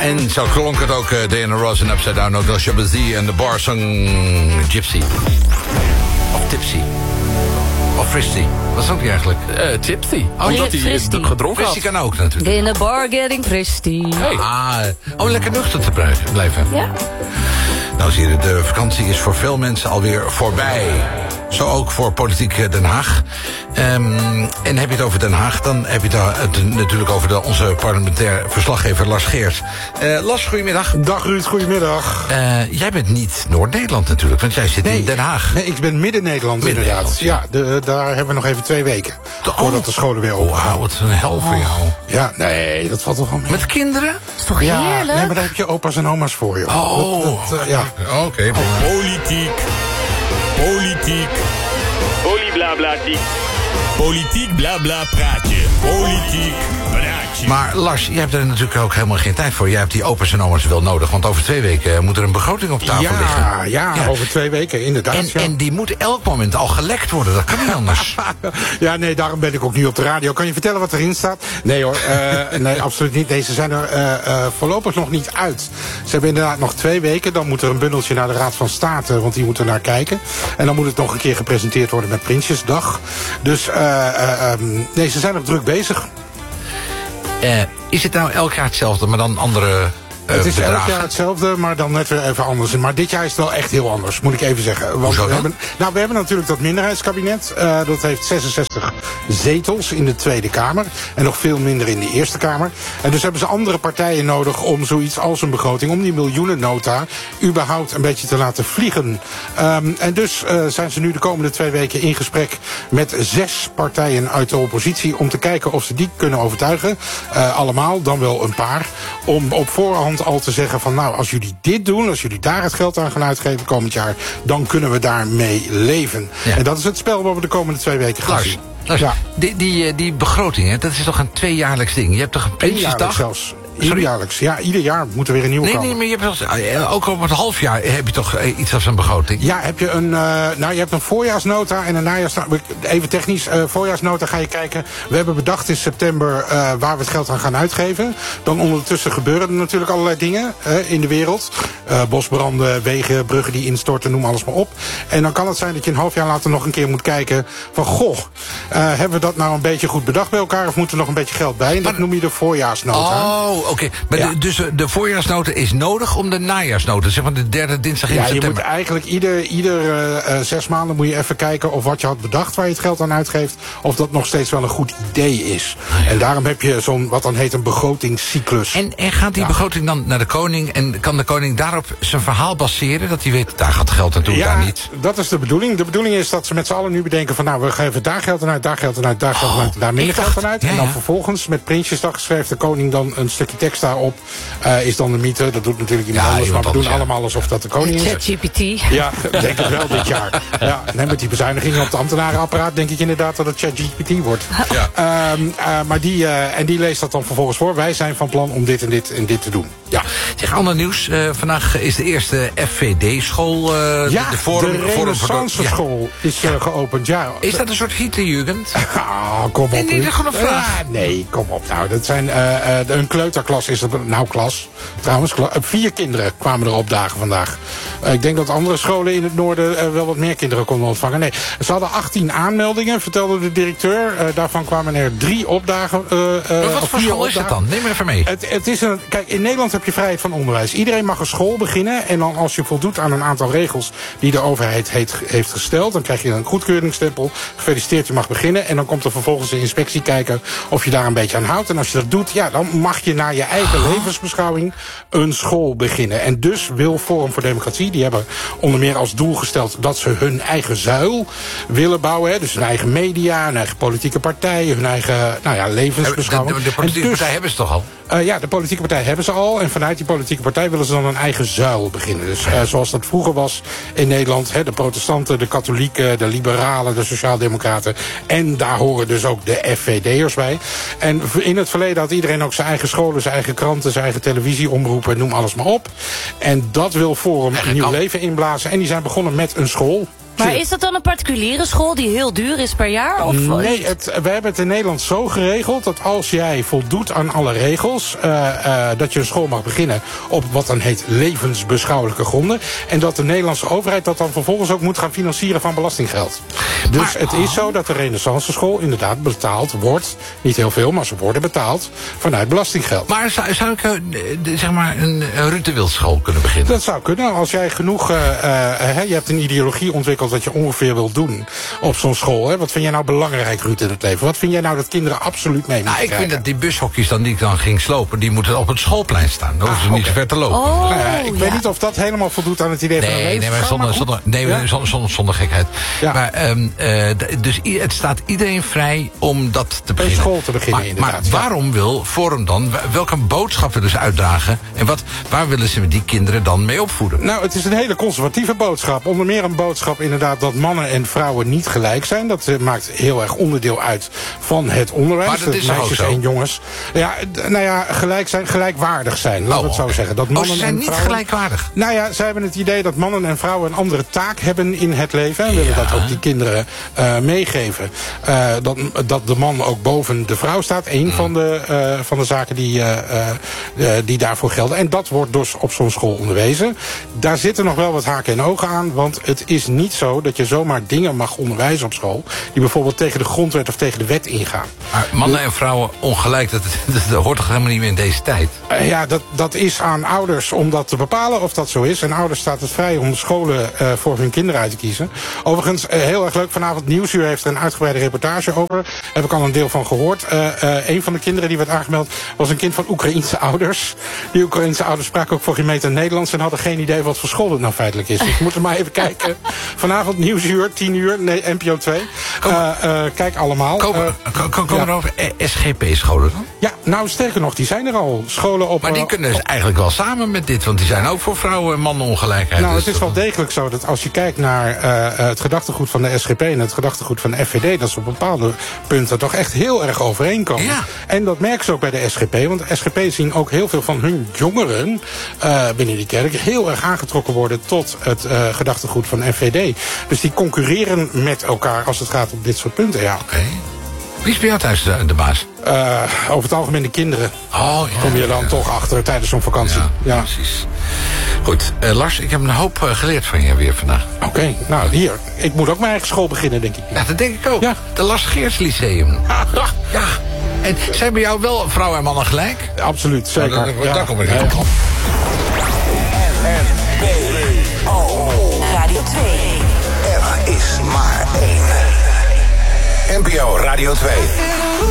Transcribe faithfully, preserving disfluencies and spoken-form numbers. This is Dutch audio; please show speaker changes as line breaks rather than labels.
en zo klonk het ook, uh, Diana Ross en Upside Down, ook als Shabazzy en de bar zong Gypsy. Of Tipsy. Of Fristy. Wat zong die eigenlijk?
Uh, tipsy.
Oh,
omdat hij
Fristy.
gedronken had.
Fristy kan ook natuurlijk.
In the bar getting fristy.
Hey.
Ah, oh, lekker nuchter te blijven.
Ja.
Nou zie je, de vakantie is voor veel mensen alweer voorbij. Zo ook voor Politiek Den Haag. Um, en heb je het over Den Haag, dan heb je het uh, natuurlijk over de, onze parlementair verslaggever Lars Geers. Uh, Lars, goedemiddag.
Dag Ruud, goedemiddag.
Uh, jij bent niet Noord-Nederland natuurlijk, want jij zit
nee,
in Den Haag.
Nee, ik ben Midden-Nederland
Midden
inderdaad. Ja, de, daar hebben we nog even twee weken.
De,
voordat de scholen weer open gaan.
Wauw, wat een hel voor jou.
Ja, nee, dat valt toch wel mee.
Met kinderen?
Dat is toch
ja,
heerlijk?
nee, maar daar heb je opa's en oma's voor je.
Oh,
dat, dat, uh, ja.
Oké. Okay.
Politiek. Politiek. Polieblabla-tiek. Politiek blabla praatje. Politiek praatje.
Maar Lars, jij hebt er natuurlijk ook helemaal geen tijd voor. Jij hebt die opa's en oma's wel nodig. Want over twee weken moet er een begroting op tafel
ja,
liggen.
Ja, ja, over twee weken, inderdaad.
En,
ja.
en die moet elk moment al gelekt worden. Dat kan niet anders.
Ja, nee, daarom ben ik ook nu op de radio. Kan je vertellen wat erin staat? Nee hoor, uh, nee, absoluut niet. Nee, ze zijn er uh, uh, voorlopig nog niet uit. Ze hebben inderdaad nog twee weken. Dan moet er een bundeltje naar de Raad van State, want die moet er naar kijken. En dan moet het nog een keer gepresenteerd worden met Prinsjesdag. Dus uh, uh, um, nee, ze zijn nog druk bezig.
Uh, is het nou elk jaar hetzelfde, maar dan andere... Uh,
het is
bedragen.
elk jaar hetzelfde, maar dan net weer even anders. Maar dit jaar is het wel echt heel anders, moet ik even zeggen. Want
Hoezo
we
dan?
hebben, nou, we hebben natuurlijk dat minderheidskabinet. Uh, dat heeft zesenzestig zetels in de Tweede Kamer. En nog veel minder in de Eerste Kamer. En dus hebben ze andere partijen nodig om zoiets als een begroting, om die miljoenennota, überhaupt een beetje te laten vliegen. Um, en dus uh, zijn ze nu de komende twee weken in gesprek met zes partijen uit de oppositie om te kijken of ze die kunnen overtuigen. Uh, allemaal, dan wel een paar. Om op voorhand al te zeggen van nou, als jullie dit doen, als jullie daar het geld aan gaan uitgeven komend jaar, dan kunnen we daarmee leven.
Ja.
En dat is het spel wat we de komende twee weken gaan
Lars,
zien.
Lars,
Ja.
die, die, die begroting, hè, dat is toch een tweejaarlijks ding? Je hebt toch een
Eenjaarlijks
Prinsjesdag?
zelfs. Iederjaarlijks. Ja, ieder jaar moet er weer een nieuwe
Nee,
komen.
nee, maar je hebt wel, eens- ook op het half jaar heb je toch eh, iets als een begroting?
Ja, heb je een, uh, nou, je hebt een voorjaarsnota en een najaarsnota. Even technisch, uh, voorjaarsnota ga je kijken. We hebben bedacht in september uh, waar we het geld aan gaan uitgeven. Dan ondertussen gebeuren er natuurlijk allerlei dingen uh, in de wereld. Uh, bosbranden, wegen, bruggen die instorten, noem alles maar op. En dan kan het zijn dat je een half jaar later nog een keer moet kijken van goh, uh, hebben we dat nou een beetje goed bedacht bij elkaar of moet er nog een beetje geld bij? En dat
Maar-
noem je de voorjaarsnota.
Oh, oké. Okay. Maar
Ja.
de, dus de voorjaarsnota is nodig om de najaarsnota, zeg maar de derde dinsdag in
Ja, je
september.
moet eigenlijk ieder, ieder uh, uh, zes maanden moet je even kijken of wat je had bedacht waar je het geld aan uitgeeft, of dat nog steeds wel een goed idee is.
ja.
En daarom heb je zo'n, wat dan heet een begrotingscyclus.
En, en gaat die
Ja.
begroting dan naar de koning en kan de koning daarop zijn verhaal baseren? Dat hij weet, daar gaat geld naartoe,
ja,
daar niet.
dat is de bedoeling. De bedoeling is dat ze met z'n allen nu bedenken van nou, we geven daar geld aan uit, daar geld aan uit, daar geld aan uit, daar minder
ik
geld
dacht-
aan uit.
ja,
en dan
ja.
vervolgens met Prinsjesdag schrijft de koning dan een stukje tekst daarop. Uh, is dan de mythe, dat doet natuurlijk iemand
Ja,
anders, maar
iemand
we doen
anders, ja.
allemaal alsof dat de koning is.
ChatGPT.
Ja, ik denk het wel dit jaar. Ja, nee, met die bezuinigingen op het ambtenarenapparaat denk ik inderdaad dat het ChatGPT wordt.
Ja.
Um, uh, maar die, uh, en die leest dat dan vervolgens voor. Wij zijn van plan om dit en dit en dit te doen. Ja,
Zeg, ander nieuws. Uh, vandaag is de eerste F V D-school. Uh,
ja
de forum,
de
forum voor de-
Renaissance school is uh, geopend. Ja.
Is dat een soort Hitlerjugend?
Ah, kom op.
Nee, nee, dat is gewoon een vraag.
Ah, nee, kom op. Nou, dat zijn uh, uh, een kleuterklas is dat. Nou, klas. Trouwens, kla- uh, vier kinderen kwamen er opdagen vandaag. Uh, ik denk dat andere scholen in het noorden uh, wel wat meer kinderen konden ontvangen. Nee, ze hadden achttien aanmeldingen, vertelde de directeur. Uh, daarvan kwamen er drie opdagen. Uh, uh,
Maar wat
of
voor
vier
school is dat
opdagen.
dan? Neem me even mee.
Het, het is een, kijk, in Nederland heb je vrijheid van onderwijs. Iedereen mag een school beginnen. En dan als je voldoet aan een aantal regels die de overheid heet, heeft gesteld, dan krijg je een goedkeuringsstempel. Gefeliciteerd, je mag beginnen. En dan komt er vervolgens de inspectie kijken of je daar een beetje aan houdt. En als je dat doet, ja, dan mag je naar je eigen levensbeschouwing een school beginnen. En dus wil Forum voor Democratie, die hebben onder meer als doel gesteld dat ze hun eigen zuil willen bouwen. Hè? Dus hun eigen media, hun eigen politieke partij, hun eigen nou ja,
De,
levensbeschouwing.
de, de politieke
En dus-
partij hebben ze toch al?
Uh, ja, de politieke partij hebben ze al. En vanuit die politieke partij willen ze dan een eigen zuil beginnen. Dus uh, zoals dat vroeger was in Nederland. Hè, de protestanten, de katholieken, de liberalen, de sociaaldemocraten. En daar horen dus ook de F V D'ers bij. En in het verleden had iedereen ook zijn eigen scholen, zijn eigen kranten, zijn eigen televisieomroepen, noem alles maar op. En dat wil Forum een nieuw
kan-
leven inblazen. En die zijn begonnen met een school.
Maar is dat dan een particuliere school die heel duur is per jaar? Of
nee, het, we hebben het in Nederland zo geregeld dat als jij voldoet aan alle regels, uh, uh, dat je een school mag beginnen op wat dan heet levensbeschouwelijke gronden. En dat de Nederlandse overheid dat dan vervolgens ook moet gaan financieren van belastinggeld. Dus maar, het is zo dat de Renaissance school inderdaad betaald wordt. Niet heel veel, maar ze worden betaald vanuit belastinggeld.
Maar zou, zou ik uh, zeg maar een, een Ruud de Wild school kunnen beginnen?
Dat zou kunnen. Als jij genoeg, uh, uh, he, je hebt een ideologie ontwikkeld wat je ongeveer wil doen op zo'n school. Hè? Wat vind jij nou belangrijk, Ruud, in het leven? Wat vind jij nou dat kinderen absoluut mee moeten
nou, ik
krijgen?
vind dat die bushokjes dan die ik dan ging slopen, die moeten op het schoolplein staan. Dan hoeven ze
ah,
niet zo ver te lopen.
Oh,
nou ja, ik
ja.
weet niet of dat helemaal voldoet aan het idee
nee,
van een
nee, maar
levensbeschouw,
zonder,
maar goed.
zonder, nee,
Ja.
zonder, zonder, zonder gekheid.
Ja.
Maar, um, uh, d- dus i- het staat iedereen vrij om dat te beginnen.
school te beginnen,
maar,
inderdaad.
Maar waarom wil Forum dan, welke boodschap willen ze uitdragen? En wat, waar willen ze die kinderen dan mee opvoeden?
Nou, het is een hele conservatieve boodschap. Onder meer een boodschap inderdaad dat mannen en vrouwen niet gelijk zijn. Dat uh, maakt heel erg onderdeel uit van het onderwijs.
Maar dat is toch
meisjes
ook zo?
en jongens. Ja, d- nou ja, gelijk zijn, gelijkwaardig zijn. Laten we het zo
oké.
zeggen. Dat
Oh,
mannen
ze zijn
en
niet
vrouwen,
gelijkwaardig.
Nou ja, zij hebben het idee dat mannen en vrouwen een andere taak hebben in het leven. En willen
Ja.
dat ook die kinderen uh, meegeven. Uh, dat, dat de man ook boven de vrouw staat. Eén
Mm.
van, de, uh, van de zaken die, uh, uh, die daarvoor gelden. En dat wordt dus op zo'n school onderwezen. Daar zitten nog wel wat haken en ogen aan. Want het is niet zo dat je zomaar dingen mag onderwijzen op school die bijvoorbeeld tegen de grondwet of tegen de wet ingaan.
Maar mannen en vrouwen ongelijk, dat, dat, dat hoort toch helemaal niet meer in deze tijd?
Uh, ja, dat, dat is aan ouders om dat te bepalen of dat zo is. En ouders staat het vrij om scholen uh, voor hun kinderen uit te kiezen. Overigens, uh, heel erg leuk, vanavond Nieuwsuur heeft er een uitgebreide reportage over. Daar heb ik al een deel van gehoord. Uh, uh, een van de kinderen die werd aangemeld was een kind van Oekraïense ouders. Die Oekraïense ouders spraken ook voor geen meter Nederlands en hadden geen idee wat voor school het nou feitelijk is. Dus we moeten maar even kijken. Vanavond Nieuwsuur, tien uur, nee, N P O twee. Uh, uh, kijk allemaal.
Komen,
Uh,
ko- ko- komen
ja.
er ook S G P-scholen dan?
Ja, nou sterker nog, die zijn er al. Scholen op...
Maar die
uh,
kunnen dus eigenlijk wel samen met dit, want die zijn ook voor vrouwen en mannen ongelijkheid.
Nou,
Dus
het is wel
dat-
degelijk zo dat als je kijkt naar uh, het gedachtegoed van de S G P en het gedachtegoed van de F V D, dat ze op bepaalde punten toch echt heel erg overeenkomen.
Ja.
En dat merken ze ook bij de S G P, want de S G P zien ook heel veel van hun jongeren uh, binnen die kerk heel erg aangetrokken worden tot het uh, gedachtegoed van F V D. Dus die concurreren met elkaar als het gaat om dit soort punten, ja.
Oké. Wie is bij jou thuis de, de baas?
Uh, over het algemeen de kinderen.
Oh, ja.
Kom je dan
ja.
toch achter tijdens zo'n vakantie.
Ja,
Ja.
precies. Goed, uh, Lars, ik heb een hoop uh, geleerd van je weer vandaag.
Oké, okay, nou hier. Ik moet ook mijn eigen school beginnen, denk ik.
Ja, dat denk ik ook.
Ja.
De Lars Geerts Lyceum. Ja. En zijn bij jou wel vrouwen en mannen gelijk?
Absoluut, zeker.
Nou, dan- dan-
Ja.
dan kom ik
Ja.
op.
Radio twee.
Er is maar één. N P O Radio twee.